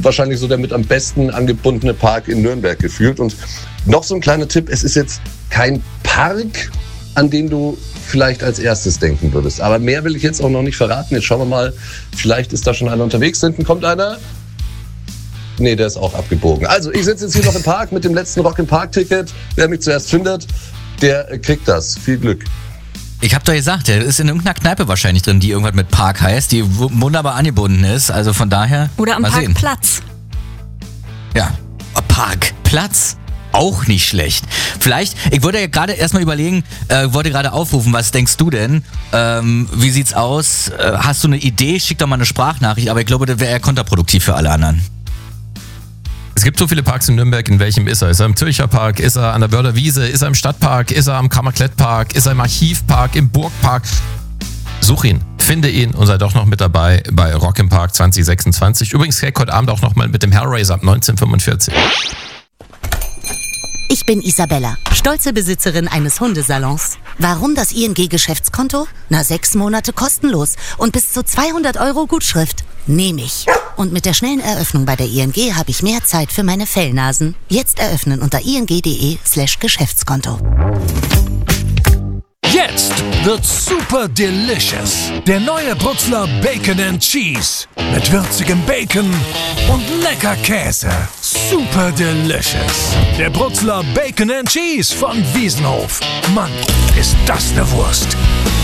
wahrscheinlich so der mit am besten angebundene Park in Nürnberg gefühlt. Und noch so ein kleiner Tipp, es ist jetzt kein Park, an den du vielleicht als erstes denken würdest. Aber mehr will ich jetzt auch noch nicht verraten. Jetzt schauen wir mal, vielleicht ist da schon einer unterwegs. Hinten kommt einer. Nee, der ist auch abgebogen. Also ich sitze jetzt hier noch im Park mit dem letzten Rock im Park-Ticket. Wer mich zuerst findet, der kriegt das. Viel Glück. Ich hab doch gesagt, der ist in irgendeiner Kneipe wahrscheinlich drin, die irgendwas mit Park heißt, die wunderbar angebunden ist. Also von daher. Oder am Parkplatz. Ja, Parkplatz. Auch nicht schlecht. Vielleicht, ich wollte ja gerade erstmal überlegen, wollte gerade aufrufen, was denkst du denn? Wie sieht's aus? Hast du eine Idee? Schick doch mal eine Sprachnachricht, aber ich glaube, das wäre eher kontraproduktiv für alle anderen. Es gibt so viele Parks in Nürnberg, in welchem ist er? Ist er im Zürcher Park? Ist er an der Börder Wiese? Ist er im Stadtpark? Ist er am Kammerklettpark? Ist er im Archivpark? Im Burgpark? Such ihn, finde ihn und sei doch noch mit dabei bei Rock im Park 2026. Übrigens, heute Abend auch nochmal mit dem Hellraiser ab 1945. Ich bin Isabella, stolze Besitzerin eines Hundesalons. Warum das ING-Geschäftskonto? 6 Monate kostenlos und bis zu 200 € Gutschrift. Nehme ich. Und mit der schnellen Eröffnung bei der ING habe ich mehr Zeit für meine Fellnasen. Jetzt eröffnen unter ing.de/Geschäftskonto. Jetzt wird's super delicious. Der neue Brutzler Bacon and Cheese. Mit würzigem Bacon und lecker Käse. Super delicious. Der Brutzler Bacon and Cheese von Wiesenhof. Mann, ist das eine Wurst.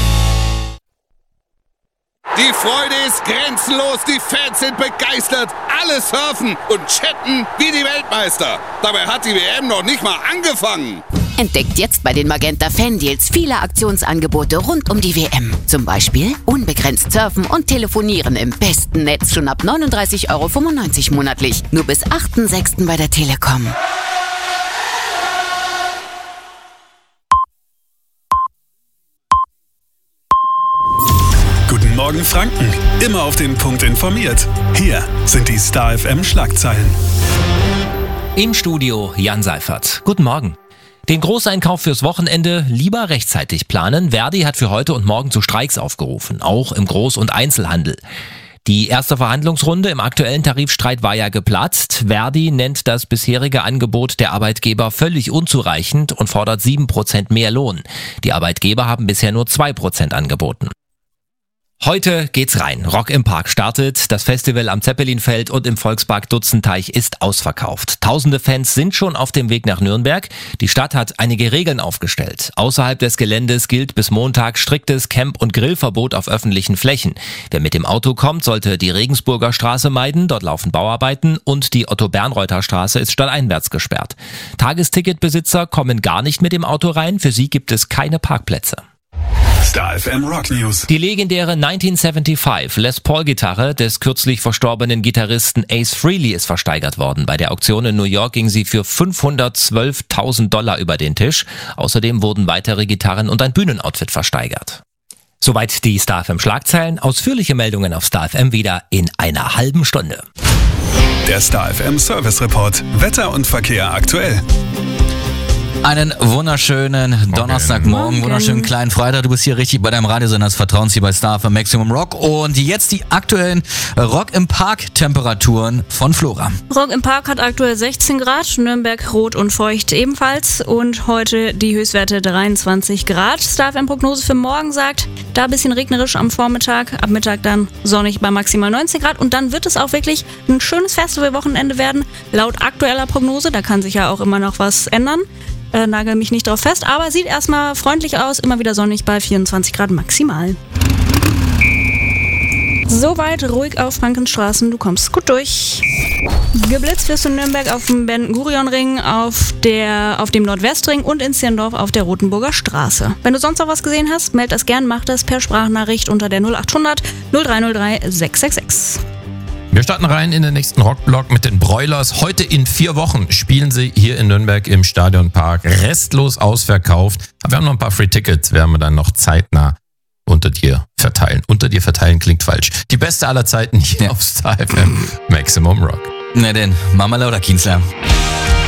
Die Freude ist grenzenlos, die Fans sind begeistert, alle surfen und chatten wie die Weltmeister. Dabei hat die WM noch nicht mal angefangen. Entdeckt jetzt bei den Magenta Fan-Deals viele Aktionsangebote rund um die WM. Zum Beispiel unbegrenzt surfen und telefonieren im besten Netz schon ab 39,95 € monatlich. Nur bis 8.6. bei der Telekom. Guten Morgen Franken, immer auf den Punkt informiert. Hier sind die Star FM Schlagzeilen. Im Studio Jan Seifert. Guten Morgen. Den Großeinkauf fürs Wochenende lieber rechtzeitig planen. Verdi hat für heute und morgen zu Streiks aufgerufen, auch im Groß- und Einzelhandel. Die erste Verhandlungsrunde im aktuellen Tarifstreit war ja geplatzt. Verdi nennt das bisherige Angebot der Arbeitgeber völlig unzureichend und fordert 7% mehr Lohn. Die Arbeitgeber haben bisher nur 2% angeboten. Heute geht's rein. Rock im Park startet. Das Festival am Zeppelinfeld und im Volkspark Dutzenteich ist ausverkauft. Tausende Fans sind schon auf dem Weg nach Nürnberg. Die Stadt hat einige Regeln aufgestellt. Außerhalb des Geländes gilt bis Montag striktes Camp- und Grillverbot auf öffentlichen Flächen. Wer mit dem Auto kommt, sollte die Regensburger Straße meiden. Dort laufen Bauarbeiten und die Otto-Bernreuther-Straße ist stadteinwärts gesperrt. Tagesticketbesitzer kommen gar nicht mit dem Auto rein. Für sie gibt es keine Parkplätze. Star FM Rock News. Die legendäre 1975 Les Paul Gitarre des kürzlich verstorbenen Gitarristen Ace Frehley ist versteigert worden. Bei der Auktion in New York ging sie für $512.000 über den Tisch. Außerdem wurden weitere Gitarren und ein Bühnenoutfit versteigert. Soweit die Star FM Schlagzeilen. Ausführliche Meldungen auf Star FM wieder in einer halben Stunde. Der Star FM Service Report. Wetter und Verkehr aktuell. Einen wunderschönen Donnerstagmorgen, wunderschönen kleinen Freitag. Du bist hier richtig bei deinem Radiosender des Vertrauens hier bei Star FM Maximum Rock. Und jetzt die aktuellen Rock im Park Temperaturen von Flora. Rock im Park hat aktuell 16 Grad, Nürnberg rot und feucht ebenfalls und heute die Höchstwerte 23 Grad. Star FM Prognose für morgen sagt, da ein bisschen regnerisch am Vormittag, ab Mittag dann sonnig bei maximal 19 Grad und dann wird es auch wirklich ein schönes Festivalwochenende werden. Laut aktueller Prognose, da kann sich ja auch immer noch was ändern. Nagel mich nicht drauf fest, aber sieht erstmal freundlich aus, immer wieder sonnig bei 24 Grad maximal. Soweit ruhig auf Frankenstraßen, du kommst gut durch. Geblitzt wirst du in Nürnberg auf dem Ben-Gurion-Ring, auf dem Nordwestring und in Zirndorf auf der Rotenburger Straße. Wenn du sonst noch was gesehen hast, meld das gern, mach das per Sprachnachricht unter der 0800 0303 666. Wir starten rein in den nächsten Rockblock mit den Broilers. Heute in 4 Wochen spielen sie hier in Nürnberg im Stadionpark. Restlos ausverkauft. Aber wir haben noch ein paar Free Tickets, werden wir dann noch zeitnah unter dir verteilen. Unter dir verteilen klingt falsch. Die beste aller Zeiten hier auf Star FM Maximum Rock. Na denn, Mama oder Kienzler.